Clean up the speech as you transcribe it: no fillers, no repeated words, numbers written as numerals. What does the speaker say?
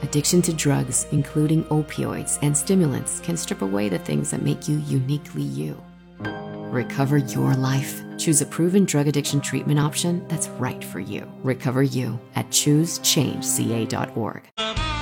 Addiction to drugs, including opioids and stimulants, can strip away the things that make you uniquely you. Recover your life. Choose a proven drug addiction treatment option that's right for you. Recover You at ChooseChangeCA.org.